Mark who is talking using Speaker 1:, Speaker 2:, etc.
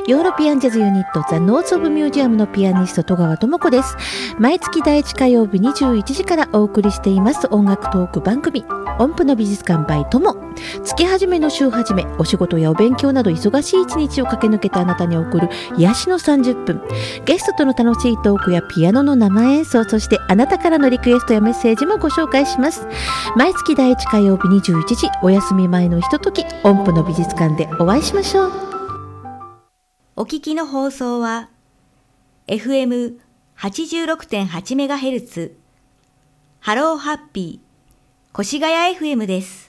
Speaker 1: ヨーロピアンジャズユニットザ・ノーツ・オブ・ミュージアムのピアニスト戸川智子です。毎月第1火曜日21時からお送りしています音楽トーク番組音符の美術館 by 友。月始めの週始め、お仕事やお勉強など忙しい一日を駆け抜けたあなたに送る癒しの30分。ゲストとの楽しいトークやピアノの生演奏、そしてあなたからのリクエストやメッセージもご紹介します。毎月第1火曜日21時、お休み前のひととき、音符の美術館でお会いしましょう。
Speaker 2: お聞きの放送は FM86.8MHz ハローハッピー越谷 FM です。